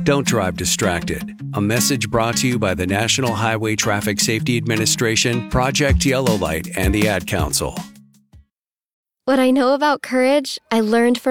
Don't drive distracted. A message brought to you by the National Highway Traffic Safety Administration, Project Yellow Light, and the Ad Council. What I know about courage, I learned from